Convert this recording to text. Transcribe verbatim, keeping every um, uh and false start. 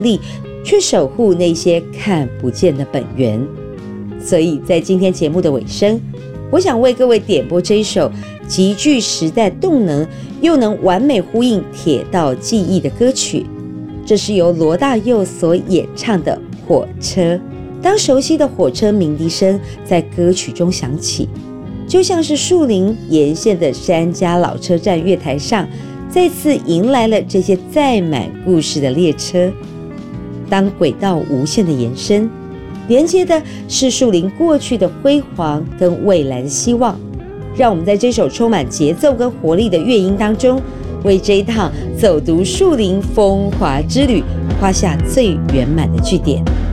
力，去守护那些看不见的本源。所以在今天节目的尾声，我想为各位点播这一首极具时代动能，又能完美呼应铁道记忆的歌曲。这是由罗大佑所演唱的《火车》。当熟悉的火车鸣笛声在歌曲中响起，就像是树林沿线的山家老车站月台上，再次迎来了这些载满故事的列车。当轨道无限的延伸，连接的是树林过去的辉煌跟未来的希望。让我们在这首充满节奏跟活力的乐音当中，为这一趟走读树林风华之旅画下最圆满的句点。